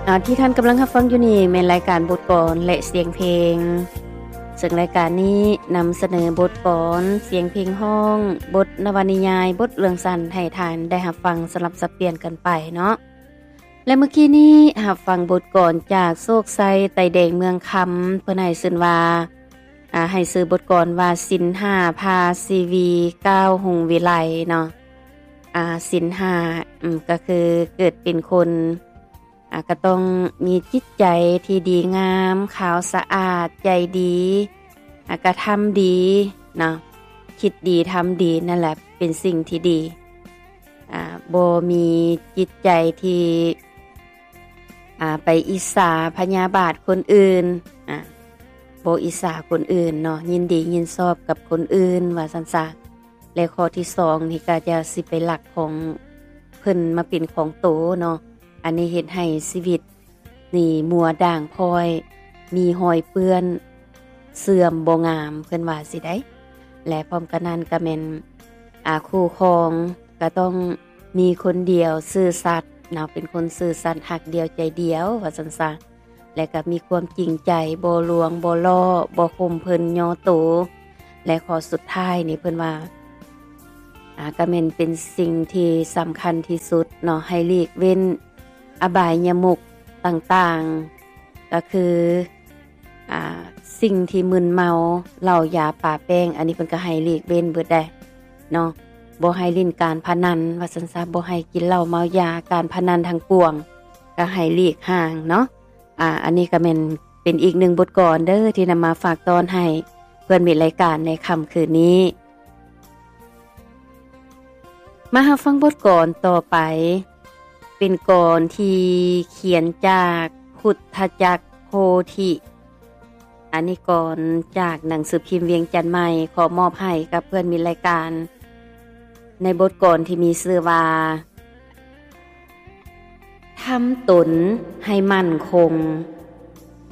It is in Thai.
ที่ท่านกำลังรับฟังอยู่นี่เป็นรายการบทกลอนและเสียงเพลงซึ่งรายการนี้นำเสนอบทกลอนเสียงเพลงห้องบทนวนิยายบทเรื่องสั้นให้ทานได้รับฟังสลับสับเปลี่ยนกันไปเนาะและเมื่อกี้นี้รับฟังบทกลอนจากโศกไซไตแดงเมืองคำเพิ่นให้ชื่อว่าให้ชื่อบทกลอนว่าสิน5พาซีวี9หงวิไลเนาะสิน5ก็คือเกิดเป็นคนก็ต้องมีจิตใจที่ดีงามขาวสะอาดใจดีกระทำดีเนาะคิดดีทำดีนั่นแหละเป็นสิ่งที่ดีบ่มีจิตใจที่ไปอิจฉาพยาบาทคนอื่นบ่อิจฉาคนอื่นเนาะยินดียินชอบกับคนอื่นว่าซั่นซะและข้อที่2นี่ก็จะสิไปลักของเพิ่นมาเป็นของโตเนาะอันนี้เฮ็ดให้ชีวิตนี่มัวด่างพร้อยมีรอยเปื้อนเสื่อมบ่งามเพิ่นว่าสิได้และพร้อมกันนั้นก็แม่นคู่ครองก็ต้องมีคนเดียวซื่อสัตย์เนาะเป็นคนซื่อสัตย์ฮักเดียวใจเดียวว่าซั่นซะและก็มีความจริงใจบ่ลวงบ่ล่อบ่ข่มเพิ่นย่อโตและข้อสุดท้ายนี่เพิ่นว่าก็แม่นเป็นสิ่งที่สำคัญที่สุดเนาะให้หลีกเว้นอบายมุขต่างๆก็คือสิ่งที่มึนเมาเหล้ายาป่าแป้งอันนี้เพิ่นก็ให้หลีกเว้นเบิดได้เนาะบ่ให้เล่นการพนันว่าซั่นซะบ่ให้กินเหล้าเมายาการพนันทั้งปวงก็ให้หลีกห่างเนาะอันนี้ก็แม่นเป็นอีกหนึ่งบทกลอนเด้อที่นำมาฝากตอนให้เพื่อนมิตรรายการในค่ำคืนนี้มารับฟังบทกลอนต่อไปเป็นกลอนที่เขียนจากพุทธจักรโพธิอันนี้กลอนจากหนังสือพิมพ์เวียงจันทน์ใหม่ขอมอบให้กับเพื่อนมิตรรายการในบทกลอนที่มีชื่อว่าทำตนให้มั่นคง